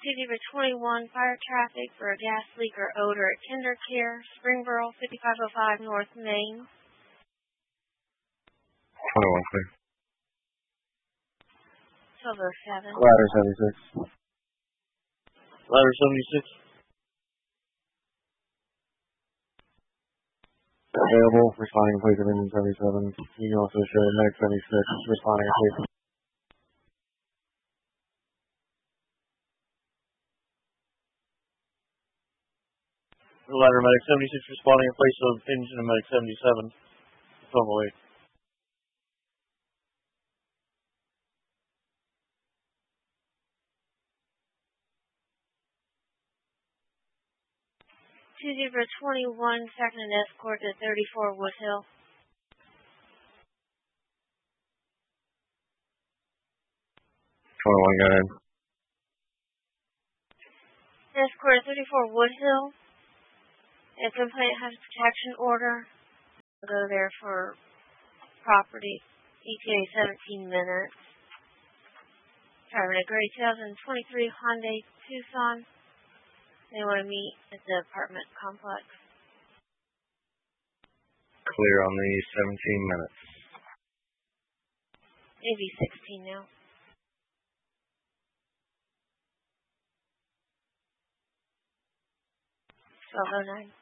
2-21 fire traffic for a gas leak or odor at Tender Care, Springboro, 5505 North Main. 21, clear. 1207. Ladder 76. Ladder 76. Available, responding please at engine 77. You can also show medic 76, responding please. Ladder medic 76 responding in place of engine and medic 77. 1208. Zebra 21, second and escort to 34 Woodhill. 21, go ahead. Escort 34 Woodhill. A complaint has a protection order. I'll go there for property. ETA 17 minutes. Driving a gray 2023 Hyundai Tucson. They want to meet at the apartment complex. Clear on the 17 minutes. Maybe 16 now. 1209.